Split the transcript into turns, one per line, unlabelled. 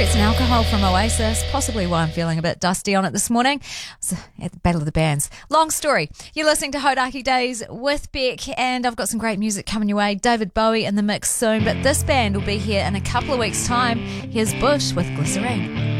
It's an alcohol from Oasis, possibly why I'm feeling a bit dusty on it this morning. It's at the Battle of the Bands. Long story. You're listening to Hodaki Days with Beck, and I've got some great music coming your way. David Bowie in the mix soon, but this band will be here in a couple of weeks' time. Here's Bush with Glycerine.